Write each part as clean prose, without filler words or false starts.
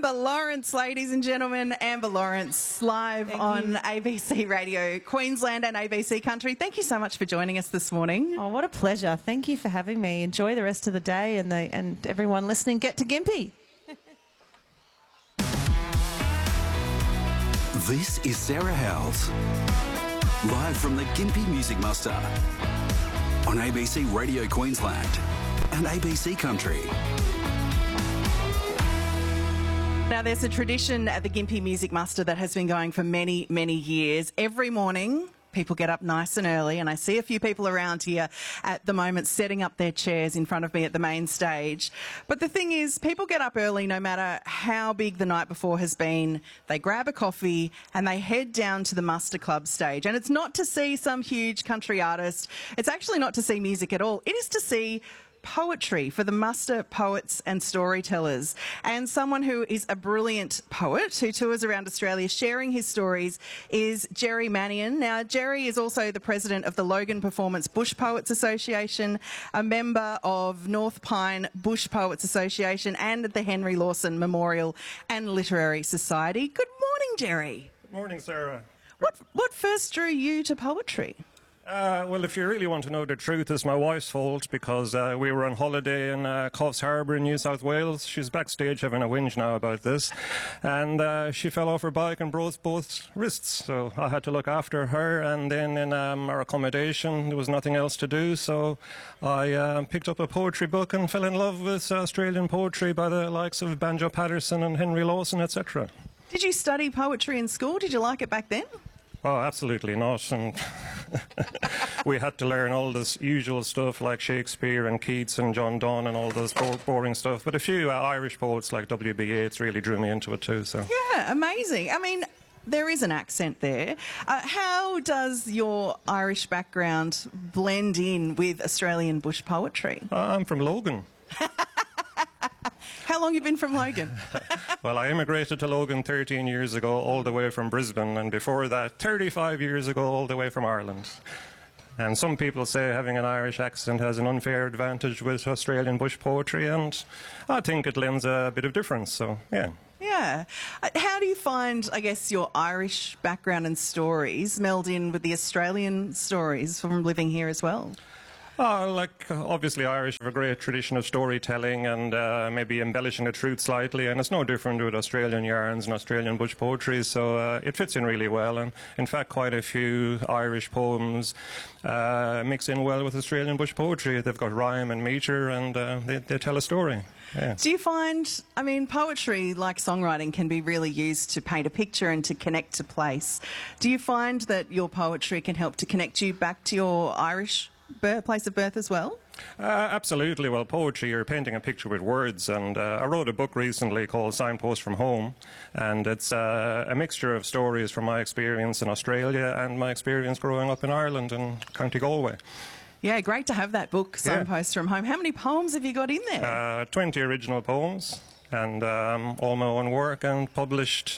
Amber Lawrence, ladies and gentlemen. Amber Lawrence, live on ABC Radio Queensland and ABC Country. Thank you so much for joining us this morning. Oh, what a pleasure. Thank you for having me. Enjoy the rest of the day, and everyone listening, get to Gympie. This is Sarah Howells, live from the Gympie Music Muster on ABC Radio Queensland and ABC Country. Now, there's a tradition at the Gympie Music Muster that has been going for many, many years. Every morning, people get up nice and early, and I see a few people around here at the moment setting up their chairs in front of me at the main stage. But the thing is, people get up early no matter how big the night before has been. They grab a coffee and they head down to the Muster Club stage. And it's not to see some huge country artist. It's actually not to see music at all. It is to see poetry for the Muster poets and storytellers. And someone who is a brilliant poet who tours around Australia sharing his stories is Jerry Mannion. Now, Jerry is also the president of the Logan Performance Bush Poets Association, a member of North Pine Bush Poets Association and the Henry Lawson Memorial and Literary Society. Good morning, Jerry. Good morning, Sarah. What first drew you to poetry? Well, if you really want to know the truth, it's my wife's fault, because we were on holiday in Coffs Harbour in New South Wales. She's backstage having a whinge now about this. And she fell off her bike and broke both wrists. So I had to look after her. And then in our accommodation, there was nothing else to do. So I picked up a poetry book and fell in love with Australian poetry by the likes of Banjo Patterson and Henry Lawson, etc. Did you study poetry in school? Did you like it back then? Oh, absolutely not. And we had to learn all this usual stuff like Shakespeare and Keats and John Donne and all those boring stuff. But a few Irish poets like W.B. Yeats really drew me into it too. So yeah, amazing. I mean, there is an accent there. How does your Irish background blend in with Australian bush poetry? I'm from Logan. How long have you been from Logan? Well, I immigrated to Logan 13 years ago, all the way from Brisbane, and before that, 35 years ago, all the way from Ireland. And some people say having an Irish accent has an unfair advantage with Australian bush poetry, and I think it lends a bit of difference, so yeah. Yeah. How do you find, I guess, your Irish background and stories meld in with the Australian stories from living here as well? Obviously Irish have a great tradition of storytelling and maybe embellishing the truth slightly, and it's no different with Australian yarns and Australian bush poetry, so it fits in really well. And in fact, quite a few Irish poems mix in well with Australian bush poetry. They've got rhyme and metre, and they tell a story. Yeah. Do you find, I mean, poetry, like songwriting, can be really used to paint a picture and to connect to place. Do you find that your poetry can help to connect you back to your Irish place of birth as well? Absolutely. Well, poetry, you're painting a picture with words, and I wrote a book recently called Signpost from Home, and it's a mixture of stories from my experience in Australia and my experience growing up in Ireland and County Galway. Yeah, great to have that book, Signpost from Home. How many poems have you got in there? 20 original poems, and all my own work, and published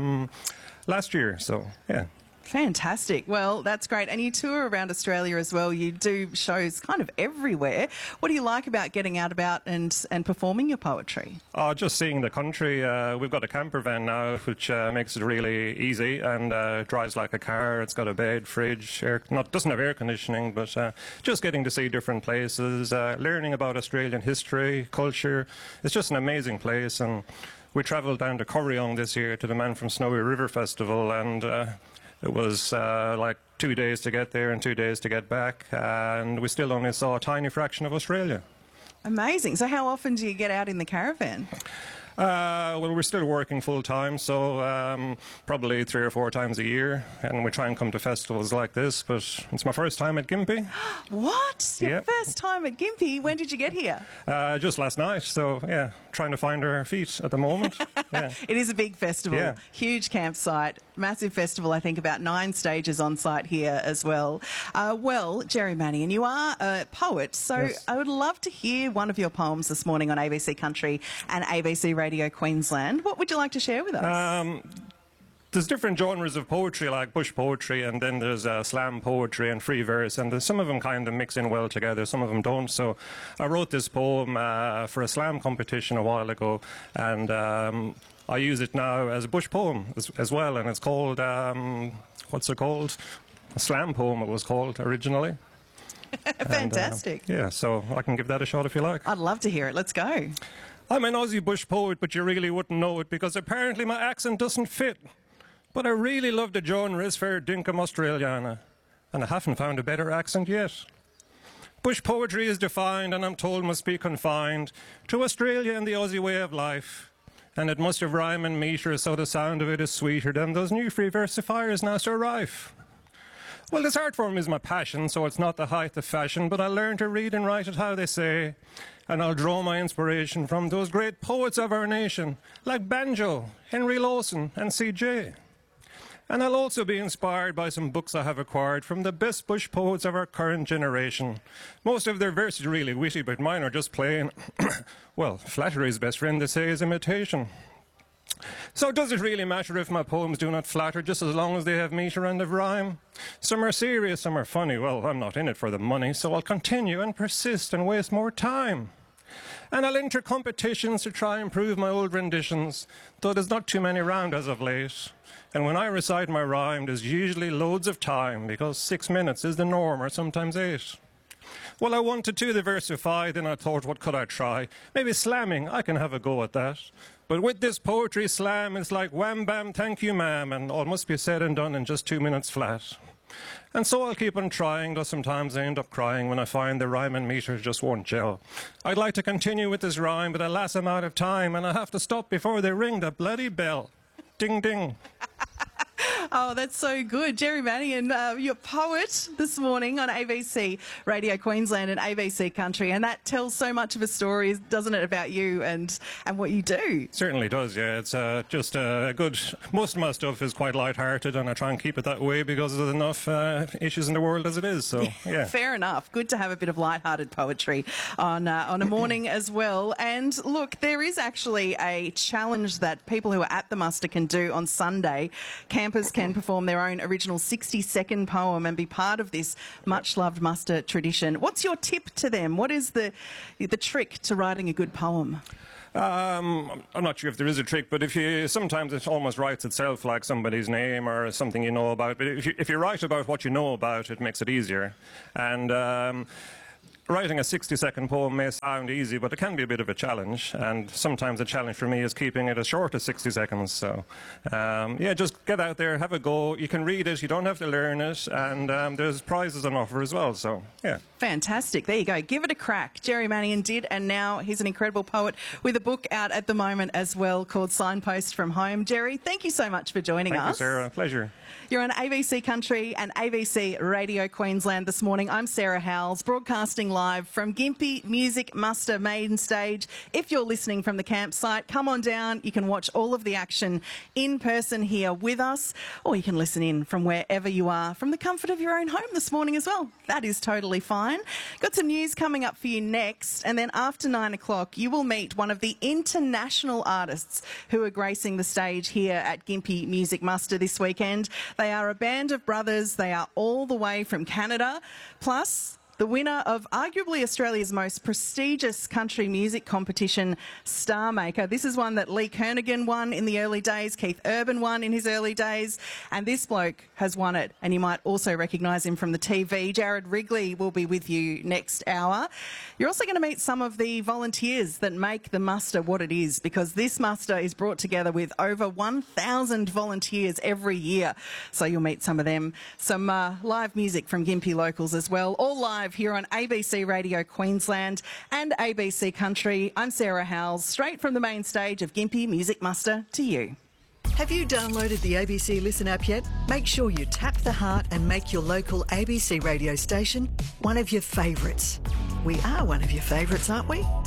last year, so yeah. Fantastic. Well, that's great. And you tour around Australia as well. You do shows kind of everywhere. What do you like about getting out about and performing your poetry? Oh, just seeing the country. We've got a camper van now, which makes it really easy, and drives like a car. It's got a bed, fridge, doesn't have air conditioning, but just getting to see different places, learning about Australian history, culture. It's just an amazing place. And we travelled down to Corryong this year to the Man from Snowy River Festival, and it was like 2 days to get there and 2 days to get back, and we still only saw a tiny fraction of Australia. Amazing. So how often do you get out in the caravan? Well, we're still working full-time, so probably 3 or 4 times a year, and we try and come to festivals like this, but it's my first time at Gympie. What? Your first time at Gympie? When did you get here? Just last night, so yeah, trying to find our feet at the moment. Yeah. It is a big festival, yeah. Huge campsite, massive festival, I think about 9 stages on site here as well. Well, Jerry Mannion, you are a poet, so yes. I would love to hear one of your poems this morning on ABC Country and ABC Radio Queensland. What would you like to share with us? there's different genres of poetry, like bush poetry, and then there's slam poetry and free verse, and some of them kind of mix in well together, some of them don't. So I wrote this poem for a slam competition a while ago, and I use it now as a bush poem as well, and it's called, what's it called? A slam poem it was called originally. Fantastic. And, yeah, so I can give that a shot if you like. I'd love to hear it. Let's go. I'm an Aussie bush poet, but you really wouldn't know it because apparently my accent doesn't fit. But I really love the genre is fair dinkum Australiana, and I haven't found a better accent yet. Bush poetry is defined, and I'm told must be confined to Australia and the Aussie way of life. And it must have rhyme and metre, so the sound of it is sweeter than those new free versifiers now so rife. Well, this art form is my passion, so it's not the height of fashion, but I learn to read and write it how they say. And I'll draw my inspiration from those great poets of our nation, like Banjo, Henry Lawson, and C.J. And I'll also be inspired by some books I have acquired from the best bush poets of our current generation. Most of their verses are really witty, but mine are just plain, well, flattery's best friend, they say, is imitation. So does it really matter if my poems do not flatter, just as long as they have metre and have rhyme? Some are serious, some are funny. Well, I'm not in it for the money, so I'll continue and persist and waste more time. And I'll enter competitions to try and prove my old renditions, though there's not too many round as of late. And when I recite my rhyme, there's usually loads of time, because 6 minutes is the norm, or sometimes 8. Well, I wanted to diversify, then I thought, what could I try? Maybe slamming, I can have a go at that. But with this poetry slam, it's like wham bam, thank you ma'am, and all must be said and done in just 2 minutes flat. And so I'll keep on trying, though sometimes I end up crying when I find the rhyme and metre just won't gel. I'd like to continue with this rhyme, but alas, I'm out of time, and I have to stop before they ring the bloody bell. Ding, ding. Oh, that's so good. Jerry Mannion, you're a poet this morning on ABC Radio Queensland and ABC Country, and that tells so much of a story, doesn't it, about you and what you do? Certainly does, yeah. It's just a good... Most of my stuff is quite light-hearted, and I try and keep it that way because there's enough issues in the world as it is, so, yeah. Fair enough. Good to have a bit of light-hearted poetry on a morning as well. And look, there is actually a challenge that people who are at the muster can do on Sunday. Campers can perform their own original 60-second poem and be part of this much-loved muster tradition. What's your tip to them? What is the trick to writing a good poem? I'm not sure if there is a trick, but sometimes it almost writes itself, like somebody's name or something you know about. But if you write about what you know about, it makes it easier. And writing a 60-second poem may sound easy, but it can be a bit of a challenge. And sometimes the challenge for me is keeping it as short as 60 seconds. So, yeah, just get out there, have a go. You can read it, you don't have to learn it, and there's prizes on offer as well. So, yeah. Fantastic. There you go. Give it a crack. Jerry Mannion did, and now he's an incredible poet with a book out at the moment as well called Signpost from Home. Jerry, thank you so much for joining us. Thank you, Sarah. Pleasure. You're on ABC Country and ABC Radio Queensland this morning. I'm Sarah Howells, broadcasting live from Gympie Music Muster Maiden Stage. If you're listening from the campsite, come on down. You can watch all of the action in person here with us, or you can listen in from wherever you are, from the comfort of your own home this morning as well. That is totally fine. Got some news coming up for you next, and then after 9 o'clock, you will meet one of the international artists who are gracing the stage here at Gympie Music Muster this weekend. They are a band of brothers. They are all the way from Canada. Plus, the winner of arguably Australia's most prestigious country music competition, Star Maker. This is one that Lee Kernaghan won in the early days, Keith Urban won in his early days, and this bloke has won it, and you might also recognise him from the TV. Jared Wrigley will be with you next hour. You're also going to meet some of the volunteers that make the muster what it is, because this muster is brought together with over 1,000 volunteers every year. So you'll meet some of them. Some live music from Gympie locals as well, all live here on ABC Radio Queensland and ABC Country. I'm Sarah Howells, straight from the main stage of Gympie Music Muster to you. Have you downloaded the ABC Listen app yet? Make sure you tap the heart and make your local ABC radio station one of your favourites. We are one of your favourites, aren't we?